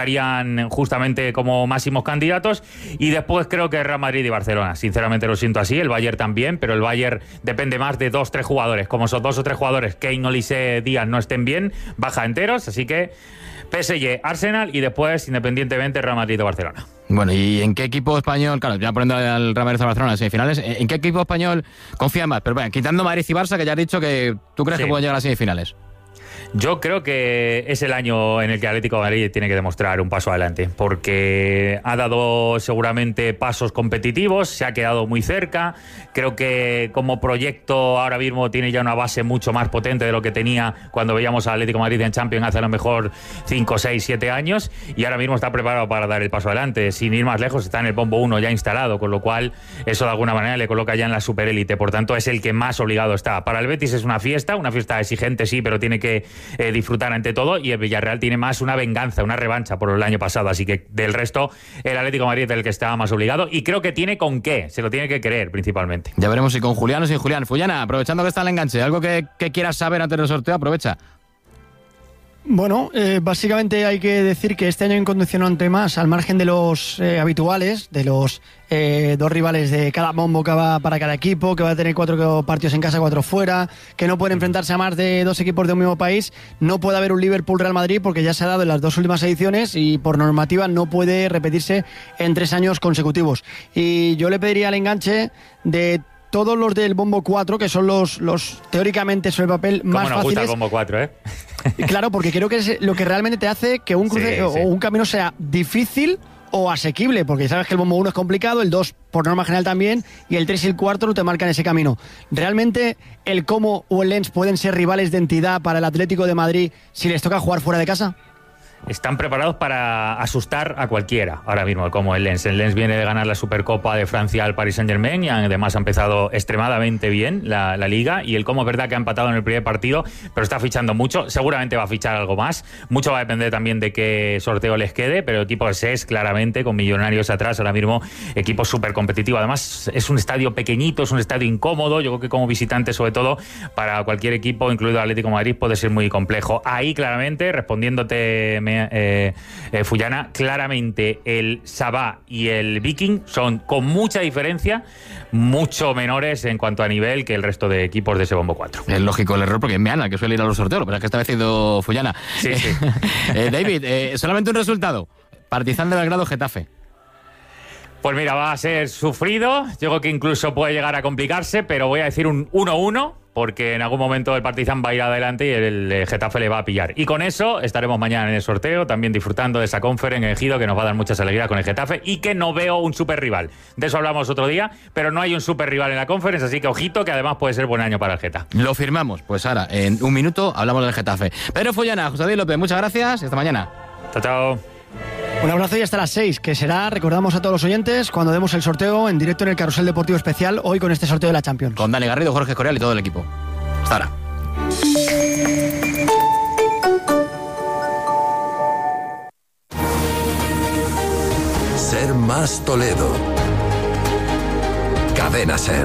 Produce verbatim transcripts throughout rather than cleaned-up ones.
estarían justamente como máximos candidatos, y después creo que Real Madrid y Barcelona. Sinceramente lo siento así, el Bayern también, pero el Bayern depende más de dos, tres jugadores. Como esos dos o tres jugadores, Kane, Olise, Díaz, no estén bien, baja enteros, así que P S G, Arsenal y después, independientemente, Real Madrid o Barcelona. Bueno, ¿y en qué equipo español, claro, ya poniendo al Real Madrid o Barcelona en semifinales, ¿en qué equipo español confía más? Pero bueno, quitando Madrid y Barça, que ya has dicho que tú crees sí. que pueden llegar a las semifinales. Yo creo que es el año en el que Atlético de Madrid tiene que demostrar un paso adelante, porque ha dado seguramente pasos competitivos, se ha quedado muy cerca. Creo que como proyecto ahora mismo tiene ya una base mucho más potente de lo que tenía cuando veíamos a Atlético de Madrid en Champions hace a lo mejor cinco, seis, siete años, y ahora mismo está preparado para dar el paso adelante. Sin ir más lejos, está en el bombo uno ya instalado, con lo cual eso de alguna manera le coloca ya en la superélite. Por tanto, es el que más obligado está. Para el Betis es una fiesta, una fiesta exigente sí, pero tiene que Eh, disfrutar ante todo, y el Villarreal tiene más una venganza, una revancha por el año pasado, así que del resto el Atlético de Madrid es el que está más obligado, y creo que tiene con qué, se lo tiene que creer principalmente. Ya veremos si con Julián o sin Julián. Fullana, aprovechando que está el enganche, algo que, que quieras saber antes del sorteo, aprovecha. Bueno, eh, básicamente hay que decir que este año hay un condicionante más, al margen de los eh, habituales, de los eh, dos rivales de cada bombo que va para cada equipo, que va a tener cuatro partidos en casa, cuatro fuera, que no pueden enfrentarse a más de dos equipos de un mismo país. No puede haber un Liverpool-Real Madrid porque ya se ha dado en las dos últimas ediciones y por normativa no puede repetirse en tres años consecutivos. Y yo le pediría al enganche de todos los del bombo cuatro, que son los, los teóricamente sobre el papel más fáciles. ¿Cómo nos gusta el bombo cuatro, eh? Claro, porque creo que es lo que realmente te hace que un cruce sí, o sí. un camino sea difícil o asequible, porque sabes que el bombo uno es complicado, el dos por norma general también, y el tres y el cuatro no te marcan ese camino. ¿Realmente el Como o el Lens pueden ser rivales de entidad para el Atlético de Madrid si les toca jugar fuera de casa? Están preparados para asustar a cualquiera ahora mismo, como el Lens. El Lens viene de ganar la Supercopa de Francia al Paris Saint-Germain y además ha empezado extremadamente bien la, la Liga, y el Como es verdad que ha empatado en el primer partido, pero está fichando mucho, seguramente va a fichar algo más. Mucho va a depender también de qué sorteo les quede, pero el equipo del S E S claramente, con Millonarios atrás, ahora mismo equipo súper competitivo. Además es un estadio pequeñito, es un estadio incómodo, yo creo que como visitante sobre todo para cualquier equipo, incluido Atlético de Madrid, puede ser muy complejo. Ahí claramente, respondiéndote Eh, eh, Fullana, claramente el Sabah y el Viking son con mucha diferencia mucho menores en cuanto a nivel que el resto de equipos de ese bombo cuatro. Es lógico el error porque es Meana que suele ir a los sorteos, pero es que esta vez ha ido Fullana. Sí, sí. eh, David, eh, solamente un resultado: Partizan de Belgrado, Getafe. Pues mira, va a ser sufrido, yo creo que incluso puede llegar a complicarse, pero voy a decir un uno uno, porque en algún momento el Partizan va a ir adelante y el Getafe le va a pillar. Y con eso estaremos mañana en el sorteo, también disfrutando de esa conferencia en Ejido, que nos va a dar muchas alegrías con el Getafe, y que no veo un super rival. De eso hablamos otro día, pero no hay un super rival en la conferencia, así que ojito, que además puede ser buen año para el Getafe. Lo firmamos, pues ahora, en un minuto, hablamos del Getafe. Pedro Fullana, José Díaz López, muchas gracias y hasta mañana. Chao, chao. Un abrazo y hasta las seis, que será, recordamos a todos los oyentes, cuando demos el sorteo en directo en el Carrusel Deportivo Especial, hoy con este sorteo de la Champions. Con Dani Garrido, Jorge Escorial y todo el equipo. Hasta ahora. Ser más Toledo. Cadena Ser.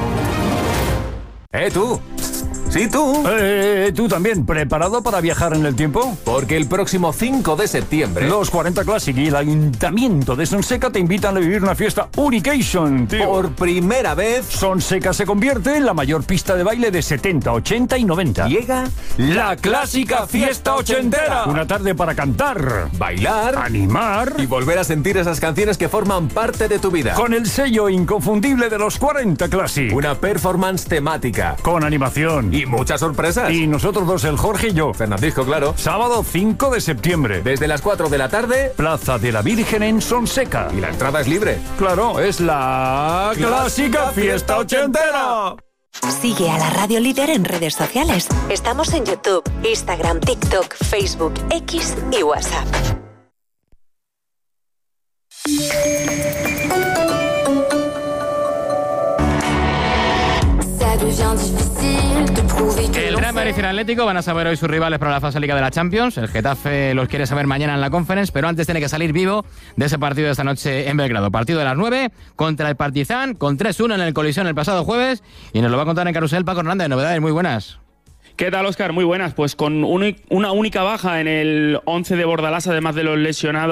¡Eh, tú! Sí, tú. Eh, tú también, ¿preparado para viajar en el tiempo? Porque el próximo cinco de septiembre... Los cuarenta Classic y el Ayuntamiento de Sonseca te invitan a vivir una fiesta Unication, tío. Por primera vez... Sonseca se convierte en la mayor pista de baile de setenta, ochenta y noventa. Llega la clásica fiesta ochentera. Una tarde para cantar, bailar, animar y volver a sentir esas canciones que forman parte de tu vida. Con el sello inconfundible de los cuarenta Classic. Una performance temática. Con animación. Y muchas sorpresas. Y nosotros dos, el Jorge y yo. Fernandisco, claro. Sábado cinco de septiembre. Desde las cuatro de la tarde. Plaza de la Virgen en Sonseca. Y la entrada es libre. Claro, es la clásica fiesta ochentera. Sigue a la Radio Líder en redes sociales. Estamos en YouTube, Instagram, TikTok, Facebook, X y WhatsApp. El Real Madrid y el Atlético van a saber hoy sus rivales para la fase Liga de la Champions. El Getafe los quiere saber mañana en la Conference, pero antes tiene que salir vivo de ese partido de esta noche en Belgrado. Partido de las nueve contra el Partizan, con tres uno en el Colisión el pasado jueves, y nos lo va a contar en Carrusel Paco Hernández. Novedades muy buenas. ¿Qué tal, Óscar? Muy buenas. Pues con una única baja en el once de Bordalás, además de los lesionados